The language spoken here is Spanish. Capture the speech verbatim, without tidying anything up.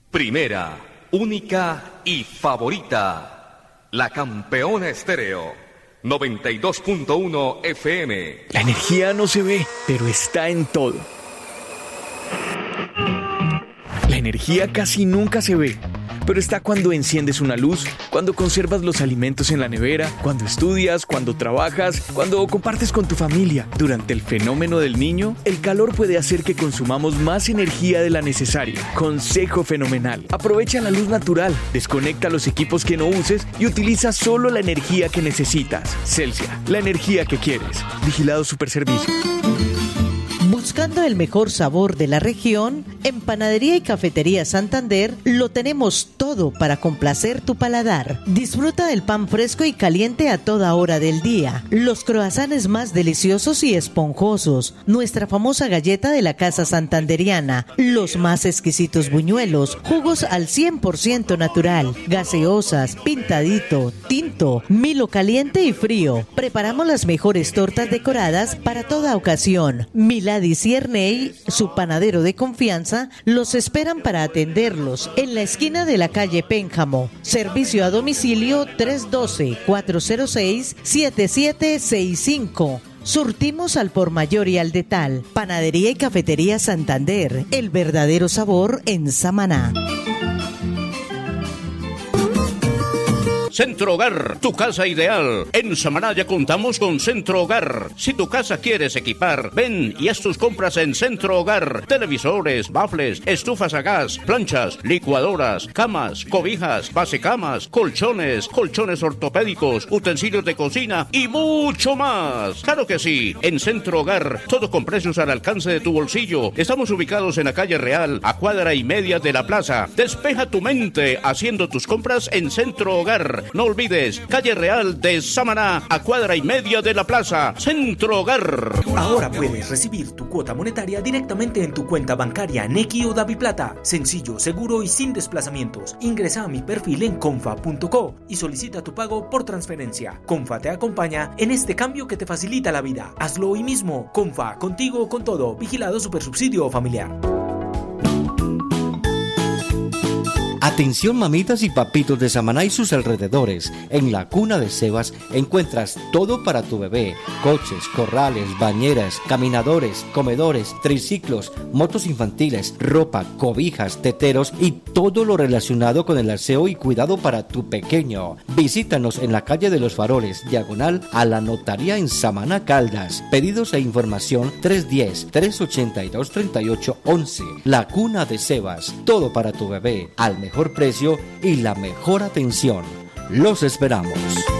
Primera, única y favorita. La Campeona Estéreo. noventa y dos punto uno F M. La energía no se ve, pero está en todo. La energía casi nunca se ve, pero está cuando enciendes una luz, cuando conservas los alimentos en la nevera, cuando estudias, cuando trabajas, cuando compartes con tu familia. Durante el fenómeno del Niño, el calor puede hacer que consumamos más energía de la necesaria. Consejo fenomenal: aprovecha la luz natural, desconecta los equipos que no uses y utiliza solo la energía que necesitas. Celsia, la energía que quieres. Vigilado Superservicios. Buscando el mejor sabor de la región, en Panadería y Cafetería Santander lo tenemos todo para complacer tu paladar. Disfruta del pan fresco y caliente a toda hora del día, los croissants más deliciosos y esponjosos, nuestra famosa galleta de la Casa Santanderiana, los más exquisitos buñuelos, jugos al cien por ciento natural, gaseosas, pintadito, tinto, Milo caliente y frío. Preparamos las mejores tortas decoradas para toda ocasión. Milady Cierney, su panadero de confianza, los esperan para atenderlos en la esquina de la calle Pénjamo. Servicio a domicilio tres uno dos, cuatro cero seis, siete siete seis cinco. Surtimos al por mayor y al detal. Panadería y Cafetería Santander, el verdadero sabor en Samaná. Centro Hogar, tu casa ideal. En Samaná ya contamos con Centro Hogar. Si tu casa quieres equipar, ven y haz tus compras en Centro Hogar. Televisores, baffles, estufas a gas, planchas, licuadoras, camas, cobijas, basecamas, colchones, colchones ortopédicos, utensilios de cocina y mucho más. Claro que sí, en Centro Hogar, todo con precios al alcance de tu bolsillo. Estamos ubicados en la calle Real, a cuadra y media de la plaza. Despeja tu mente haciendo tus compras en Centro Hogar. No olvides, calle Real de Samaná, a cuadra y media de la plaza. Centro Hogar. Ahora puedes recibir tu cuota monetaria directamente en tu cuenta bancaria Nequi o DaviPlata. Sencillo, seguro y sin desplazamientos. Ingresa a mi perfil en confa punto co y solicita tu pago por transferencia. Confa te acompaña en este cambio que te facilita la vida. Hazlo hoy mismo. Confa, contigo con todo. Vigilado Supersubsidio Familiar. Atención mamitas y papitos de Samaná y sus alrededores. En la Cuna de Sebas encuentras todo para tu bebé: coches, corrales, bañeras, caminadores, comedores, triciclos, motos infantiles, ropa, cobijas, teteros y todo lo relacionado con el aseo y cuidado para tu pequeño. Visítanos en la calle de los Faroles, diagonal a la notaría en Samaná, Caldas. Pedidos e información tres uno cero, tres ocho dos, tres ocho uno uno. La Cuna de Sebas, todo para tu bebé, al mejor precio y la mejor atención. Los esperamos.